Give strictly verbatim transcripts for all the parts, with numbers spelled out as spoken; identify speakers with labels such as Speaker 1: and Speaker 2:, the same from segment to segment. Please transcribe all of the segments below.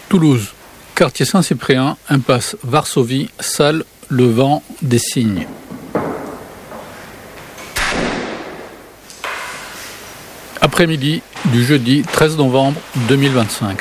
Speaker 1: Toulouse, quartier Saint-Cyprien, impasse Varsovie, salle Le Vent des Cygnes. Après-midi du jeudi treize novembre deux mille vingt-cinq.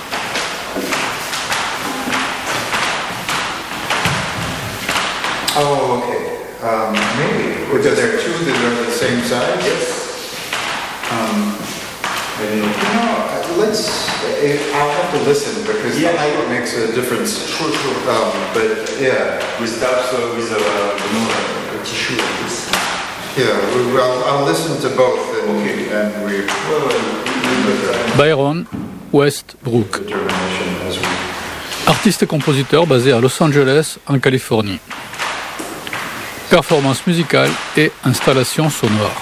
Speaker 2: Oh, okay. Um, maybe. Because there are two that are the same size?
Speaker 3: Yes.
Speaker 2: Um, and, you know, let's, I'll have to listen because
Speaker 3: Yeah,
Speaker 2: the height
Speaker 3: sure.
Speaker 2: makes a difference.
Speaker 3: Sure, sure.
Speaker 2: Um, but yeah,
Speaker 3: With that, uh, with uh, you know, a tissue like this.
Speaker 2: yeah, we, well, I'll listen to both and,
Speaker 3: Okay.
Speaker 2: and we,
Speaker 3: Well, well, we- we-
Speaker 1: Byron Westbrook,
Speaker 2: determination as we,
Speaker 1: artiste et compositeur basé à Los Angeles, en Californie. Performance musicale et installation sonore.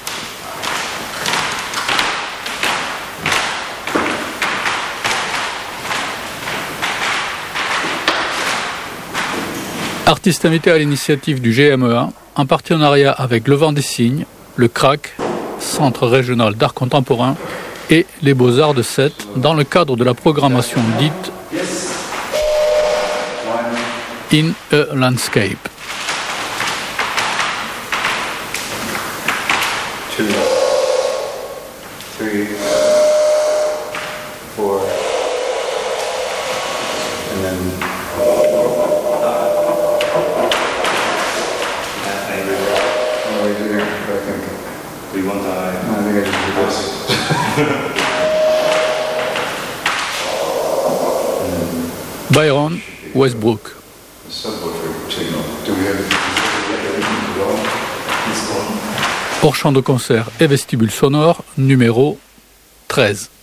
Speaker 1: Artiste invité à l'initiative du G M E A, en partenariat avec Le Vent des Cygnes, le C R A C, Centre régional d'art contemporain, et les Beaux-Arts de Sète, dans le cadre de la programmation dite
Speaker 3: Yes.
Speaker 1: In a Landscape.
Speaker 2: two, three, four, and then
Speaker 3: I agree.
Speaker 2: what do we do here? I think,
Speaker 3: We want a...
Speaker 2: I think I just do this.
Speaker 1: Byron Westbrook.
Speaker 2: Subwoofer signal. Do we have everything to go?
Speaker 3: This one.
Speaker 1: Hors champ de concert et vestibule sonore, numéro treize.